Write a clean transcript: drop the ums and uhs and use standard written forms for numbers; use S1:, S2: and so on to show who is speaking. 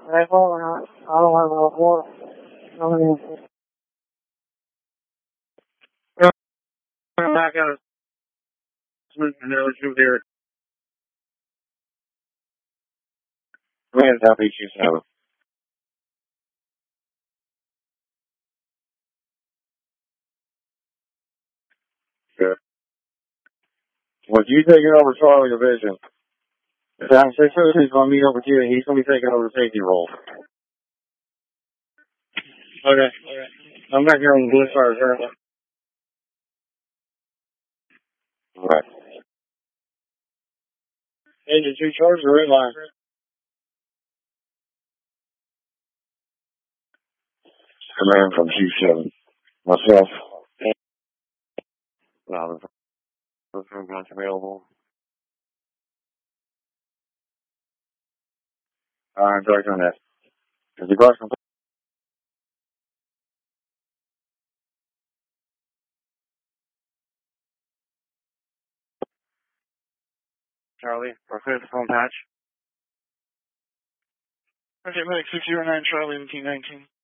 S1: Back out of and there was through there. Command Southeast 27. Good. Well, you taking over Charlie Division. Sam 602 is going to meet over with you, and he's going to be taking over the safety role. Okay. I'm back here on the blue fire currently. Alright. Engine 2 charge or red line? Command from G7. Myself. Guns available. Alright, direct on that. Is the cross complete? Charlie, request the phone patch. Okay, Medic 609 Charlie in T19.